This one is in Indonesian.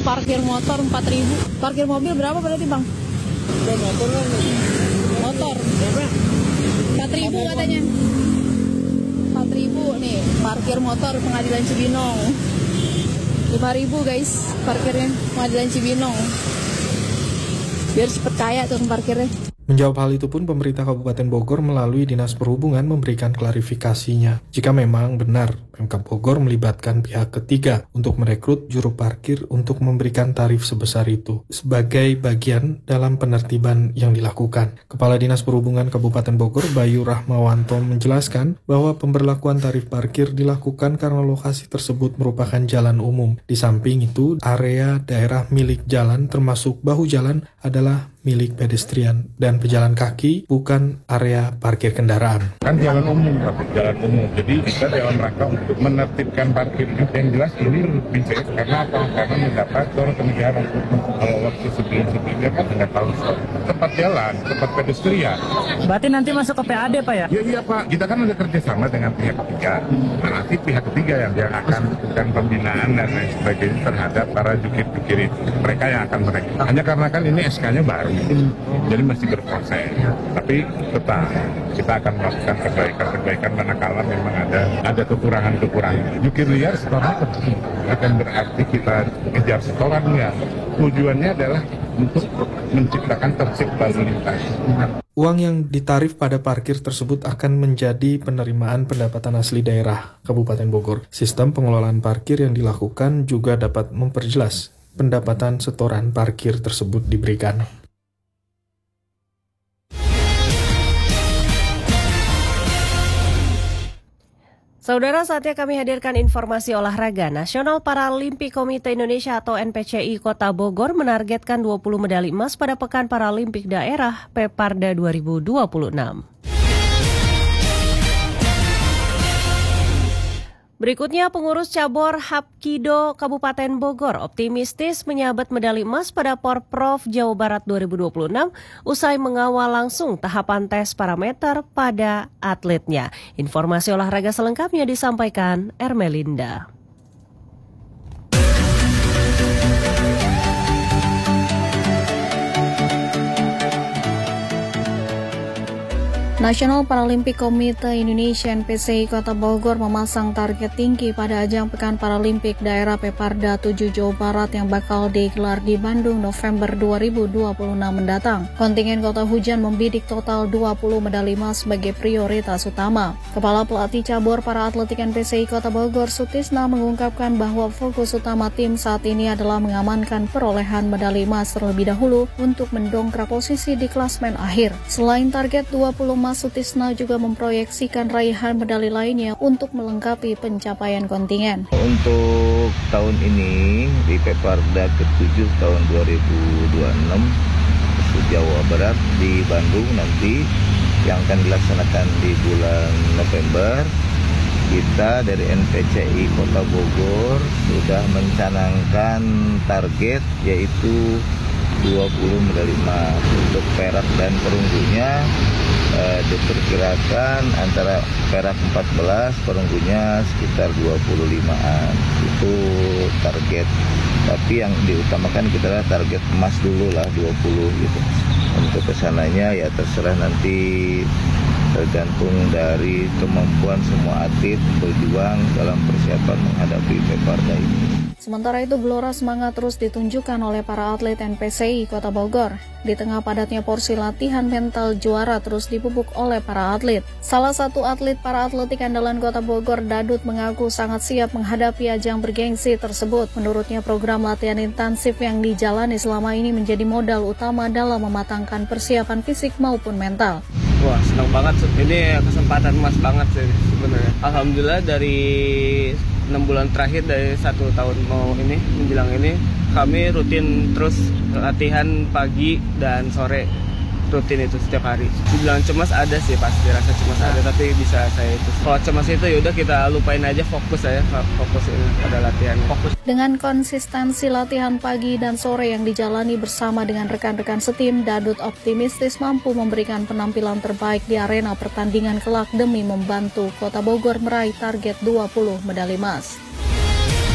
parkir motor 4.000. Parkir mobil berapa berarti, Bang? Motor. 4.000 katanya. 4.000 nih, parkir motor Pengadilan Cibinong. 5.000 guys, parkirnya Pengadilan Cibinong. Biar cepet kaya tuh parkirnya. Menjawab hal itu pun pemerintah Kabupaten Bogor melalui Dinas Perhubungan memberikan klarifikasinya. Jika memang benar Pemkab Bogor melibatkan pihak ketiga untuk merekrut juru parkir untuk memberikan tarif sebesar itu sebagai bagian dalam penertiban yang dilakukan. Kepala Dinas Perhubungan Kabupaten Bogor Bayu Rahmawanto menjelaskan bahwa pemberlakuan tarif parkir dilakukan karena lokasi tersebut merupakan jalan umum. Di samping itu, area daerah milik jalan termasuk bahu jalan adalah milik pedestrian dan pejalan kaki, bukan area parkir kendaraan. Kan jalan umum, jalan umum. Jadi kita dalam rangka untuk menertibkan parkir. Yang jelas ini lebih baik karena apa? Karena mendapat ke negara. Kalau waktu sebelum-sebelumnya kan nggak tahu tempat jalan, tempat pedestrian. Berarti nanti masuk ke PAD, Pak ya? Iya Pak, kita kan ada kerjasama dengan pihak ketiga. Nah, nanti pihak ketiga yang akan melakukan pembinaan dan lain sebagainya terhadap para jukir-jukir itu. Mereka yang akan merekrut. Hanya karena kan ini SK-nya baru. Jadi masih berproses, tapi tetap kita akan melakukan perbaikan manakala memang ada kekurangan. Jukir liar setornya akan berarti kita kejar setorannya. Tujuannya adalah untuk menciptakan tertib lalu lintas. Uang yang ditarif pada parkir tersebut akan menjadi penerimaan pendapatan asli daerah Kabupaten Bogor. Sistem pengelolaan parkir yang dilakukan juga dapat memperjelas pendapatan setoran parkir tersebut diberikan. Saudara, saatnya kami hadirkan informasi olahraga. National Paralympic Komite Indonesia atau NPCI Kota Bogor menargetkan 20 medali emas pada Pekan Paralimpik Daerah Peparda 2026. Berikutnya, pengurus cabur Hapkido Kabupaten Bogor optimistis menyabet medali emas pada Porprov Jawa Barat 2026 usai mengawal langsung tahapan tes parameter pada atletnya. Informasi olahraga selengkapnya disampaikan Ermelinda. National Paralympic Committee Indonesia (NPCI) Kota Bogor memasang target tinggi pada ajang Pekan Paralimpik Daerah Peparda 7 Jawa Barat yang bakal digelar di Bandung November 2026 mendatang. Kontingen Kota Hujan membidik total 20 medali emas sebagai prioritas utama. Kepala Pelatih Cabur Para Atletik NPCI Kota Bogor Sutisna mengungkapkan bahwa fokus utama tim saat ini adalah mengamankan perolehan medali emas terlebih dahulu untuk mendongkrak posisi di klasmen akhir. Selain target 20 emas, Sutisna juga memproyeksikan raihan medali lainnya untuk melengkapi pencapaian kontingen. Untuk tahun ini di Peparda ke-7 tahun 2026 Jawa Barat di Bandung nanti yang akan dilaksanakan di bulan November, kita dari NPCI Kota Bogor sudah mencanangkan target yaitu 20 medali emas. Untuk perak dan perunggunya diperkirakan antara perak 14, perunggunya sekitar 25-an. Itu target. Tapi yang diutamakan kita adalah target emas dulu lah 20 gitu. Untuk kesananya ya terserah nanti, tergantung dari kemampuan semua atlet berjuang dalam persiapan menghadapi Peparda ini. Sementara itu, gelora semangat terus ditunjukkan oleh para atlet NPCI Kota Bogor. Di tengah padatnya porsi latihan, mental juara terus dipupuk oleh para atlet. Salah satu atlet para atletik andalan Kota Bogor, Dadut, mengaku sangat siap menghadapi ajang bergengsi tersebut. Menurutnya, program latihan intensif yang dijalani selama ini menjadi modal utama dalam mematangkan persiapan fisik maupun mental. Wah, senang banget. Ini kesempatan emas banget sih sebenarnya. Alhamdulillah dari 6 bulan terakhir, dari 1 tahun mau ini menjelang ini, kami rutin terus latihan pagi dan sore, rutin itu setiap hari. Dibilang cemas ada sih, pasti rasa cemas ada, tapi bisa saya itu. Kalau cemas itu yaudah kita lupain aja, fokus ini pada latihan. Fokus. Dengan konsistensi latihan pagi dan sore yang dijalani bersama dengan rekan-rekan setim, Dadut optimistis mampu memberikan penampilan terbaik di arena pertandingan kelak demi membantu Kota Bogor meraih target 20 medali emas.